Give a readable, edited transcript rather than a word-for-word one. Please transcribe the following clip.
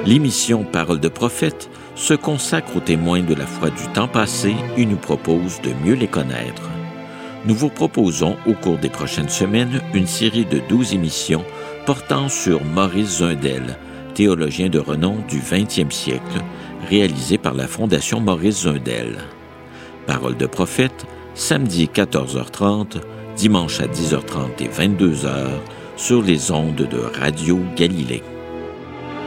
L'émission Parole de prophète se consacre aux témoins de la foi du temps passé et nous propose de mieux les connaître. Nous vous proposons au cours des prochaines semaines une série de 12 émissions portant sur Maurice Zundel, théologien de renom du 20e siècle, réalisé par la Fondation Maurice Zundel. Parole de prophète, samedi 14h30, dimanche à 10h30 et 22h, sur les ondes de Radio Galilée.